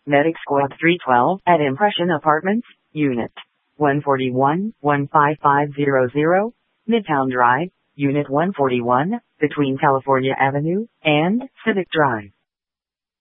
Medic Squad 312 at Impression Apartments, Unit 141, 15500, Midtown Drive, Unit 141, between California Avenue and Civic Drive.